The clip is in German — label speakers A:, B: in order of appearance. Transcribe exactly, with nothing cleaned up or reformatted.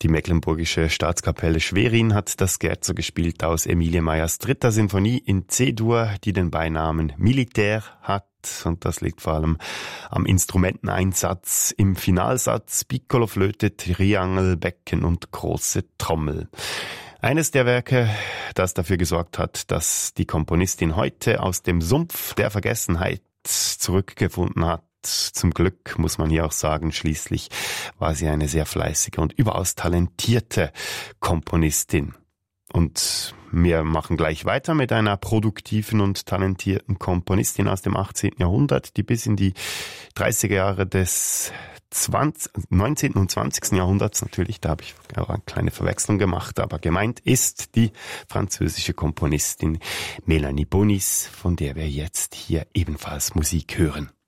A: Die Mecklenburgische Staatskapelle Schwerin hat das Scherzo gespielt aus Emilie Meyers dritter Sinfonie in C-Dur, die den Beinamen Militär hat. Und das liegt vor allem am Instrumenteneinsatz im Finalsatz: Piccoloflöte, Triangel, Becken und große Trommel. Eines der Werke, das dafür gesorgt hat, dass die Komponistin heute aus dem Sumpf der Vergessenheit zurückgefunden hat. Zum Glück muss man hier auch sagen, schließlich war sie eine sehr fleißige und überaus talentierte Komponistin. Und wir machen gleich weiter mit einer produktiven und talentierten Komponistin aus dem achtzehnten Jahrhundert, die bis in die dreißiger Jahre des neunzehnten und zwanzigsten Jahrhunderts, natürlich, da habe ich eine kleine Verwechslung gemacht, aber gemeint ist die französische Komponistin Mélanie Bonis, von der wir jetzt hier ebenfalls Musik hören.